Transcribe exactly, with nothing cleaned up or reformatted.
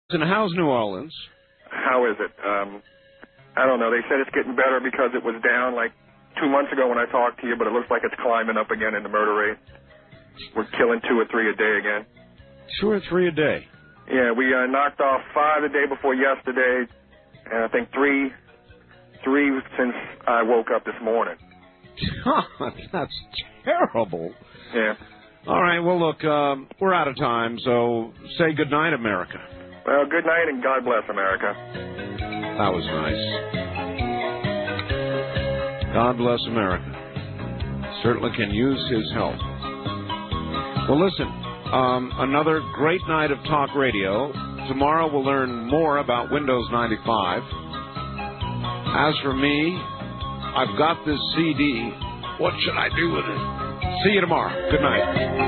And how's New Orleans? How is it? Um, I don't know. They said it's getting better because it was down like two months ago when I talked to you, but it looks like it's climbing up again in the murder rate. We're killing two or three a day again. Two or three a day? Yeah, we uh, knocked off five the day before yesterday, and I think three, three since I woke up this morning. That's terrible. Yeah. All right, well, look, um, we're out of time, so say goodnight, America. Well, good night and God bless America. That was nice. God bless America. Certainly can use his help. Well, listen, um, another great night of talk radio. Tomorrow we'll learn more about Windows ninety-five. As for me, I've got this C D. What should I do with it? See you tomorrow. Good night.